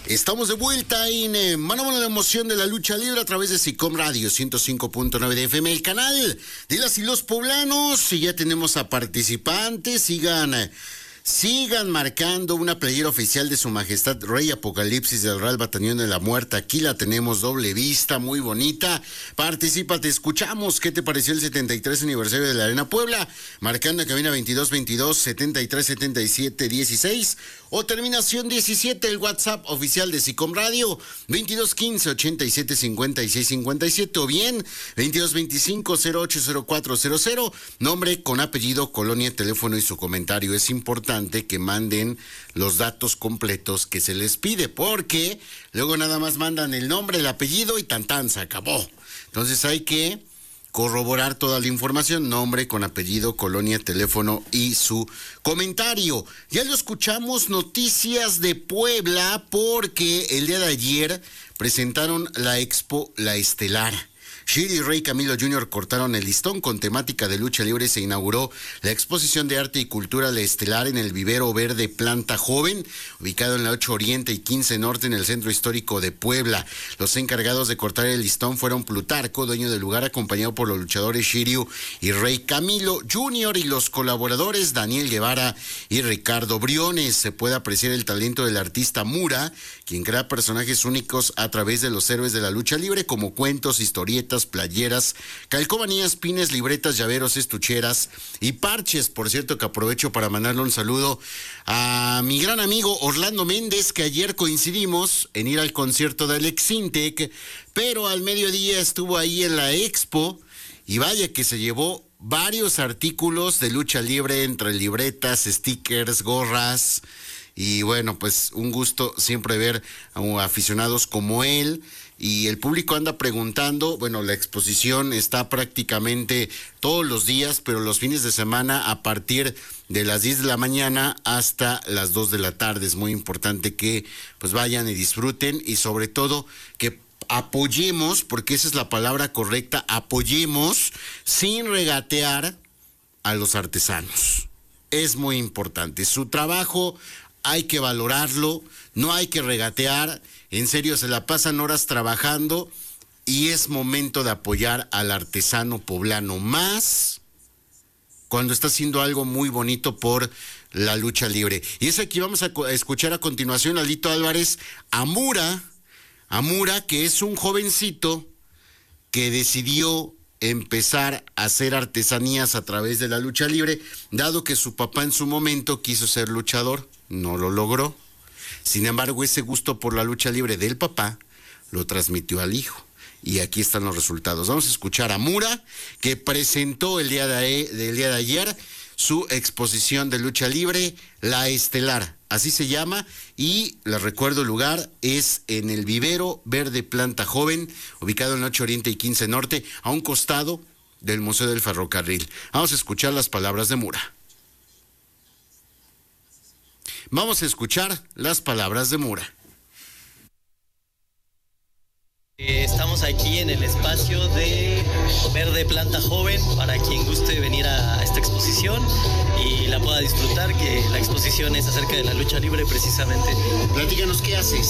Estamos de vuelta en Mano a Mano, la emoción de la lucha libre a través de SICOM Radio 105.9 de FM, el canal de las y los poblanos. Y ya tenemos a participantes. Sigan marcando una playera oficial de Su Majestad Rey Apocalipsis del Real Batallón de la Muerte. Aquí la tenemos doble vista, muy bonita. Participa, te escuchamos. ¿Qué te pareció el 73 aniversario de la Arena Puebla? Marcando en cabina 2222 73 77 16 o terminación 17, el WhatsApp oficial de SICOM Radio 2215 87 56 57 o bien 2225 080400. Nombre con apellido, colonia, teléfono y su comentario. Es importante que manden los datos completos que se les pide, porque luego nada más mandan el nombre, el apellido y tan se acabó. Entonces hay que corroborar toda la información, nombre con apellido, colonia, teléfono y su comentario. Ya lo escuchamos, noticias de Puebla, porque el día de ayer presentaron la expo La Estelar. Shiri y Rey Camilo Jr. cortaron el listón con temática de lucha libre. Se inauguró la exposición de arte y cultura La Estelar en el Vivero Verde Planta Joven, ubicado en la 8 Oriente y 15 Norte en el Centro Histórico de Puebla. Los encargados de cortar el listón fueron Plutarco, dueño del lugar, acompañado por los luchadores Shiryu y Rey Camilo Jr. y los colaboradores Daniel Guevara y Ricardo Briones. Se puede apreciar el talento del artista Mura, quien crea personajes únicos a través de los héroes de la lucha libre, como cuentos, historietas, playeras, calcomanías, pines, libretas, llaveros, estucheras y parches. Por cierto, que aprovecho para mandarle un saludo a mi gran amigo Orlando Méndez, que ayer coincidimos en ir al concierto de Alex Intec, pero al mediodía estuvo ahí en la expo y vaya que se llevó varios artículos de lucha libre, entre libretas, stickers, gorras. Y bueno, pues un gusto siempre ver a aficionados como él. Y el público anda preguntando, bueno, la exposición está prácticamente todos los días, pero los fines de semana a partir de las 10 de la mañana hasta las 2 de la tarde. Es muy importante que pues vayan y disfruten, y sobre todo que apoyemos, porque esa es la palabra correcta, apoyemos sin regatear a los artesanos. Es muy importante. Su trabajo hay que valorarlo, no hay que regatear. En serio, se la pasan horas trabajando y es momento de apoyar al artesano poblano, más cuando está haciendo algo muy bonito por la lucha libre. Y es aquí, vamos a escuchar a continuación a Lito Álvarez, a Mura, que es un jovencito que decidió empezar a hacer artesanías a través de la lucha libre, dado que su papá en su momento quiso ser luchador, no lo logró. Sin embargo, ese gusto por la lucha libre del papá lo transmitió al hijo. Y aquí están los resultados. Vamos a escuchar a Mura, que presentó el día de ayer su exposición de lucha libre, La Estelar. Así se llama, y les recuerdo el lugar, es en el Vivero Verde Planta Joven, ubicado en la 8 Oriente y 15 Norte, a un costado del Museo del Ferrocarril. Vamos a escuchar las palabras de Mura. Vamos a escuchar las palabras de Mura. Estamos aquí en el espacio de Verde Planta Joven para quien guste venir a esta exposición y la pueda disfrutar, que la exposición es acerca de la lucha libre precisamente. Platícanos, ¿qué haces?